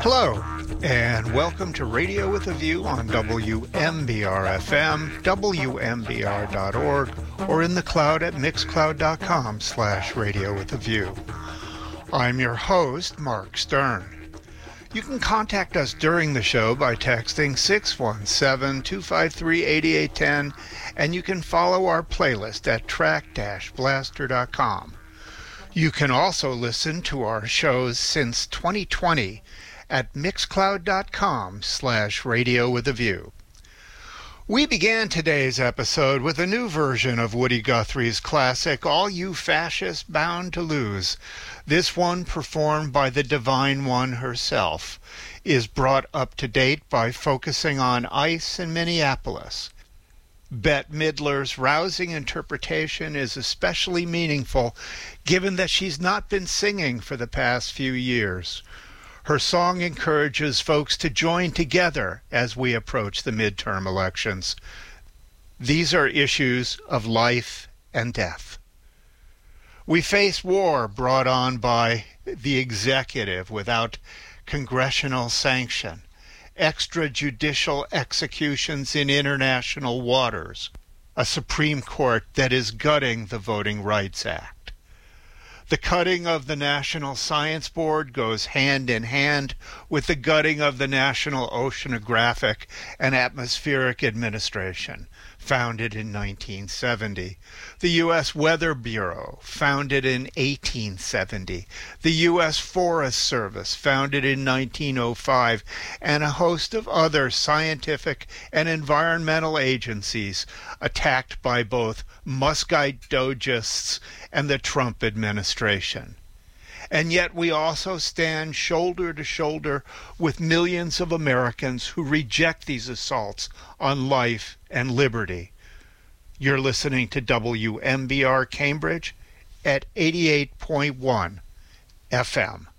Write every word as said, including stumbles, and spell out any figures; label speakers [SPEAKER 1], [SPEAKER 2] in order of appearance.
[SPEAKER 1] Hello, and welcome to Radio with a View on W M B R F M, W M B R dot org, or in the cloud at mixcloud.com slash radio with a view. I'm your host, Mark Stern. You can contact us during the show by texting six one seven, two five three, eight eight one zero, and you can follow our playlist at track dash blaster dot com. You can also listen to our shows since twenty twenty at mixcloud.com slash radio with a view. We began today's episode with a new version of Woody Guthrie's classic, All You Fascists Bound to Lose. This one, performed by the Divine One herself, is brought up to date by focusing on ICE in Minneapolis. Bette Midler's rousing interpretation is especially meaningful given that she's not been singing for the past few years. Her song encourages folks to join together as we approach the midterm elections. These are issues of life and death. We face war brought on by the executive without congressional sanction, extrajudicial executions in international waters, a Supreme Court that is gutting the Voting Rights Act. The cutting of the National Science Board goes hand in hand with the gutting of the National Oceanographic and Atmospheric Administration, founded in nineteen seventy, the U S Weather Bureau, founded in eighteen seventy, the U S Forest Service, founded in nineteen oh five, and a host of other scientific and environmental agencies attacked by both Muskite dogists and the Trump administration. And yet we also stand shoulder to shoulder with millions of Americans who reject these assaults on life and liberty. You're listening to W M B R Cambridge at eighty-eight point one F M.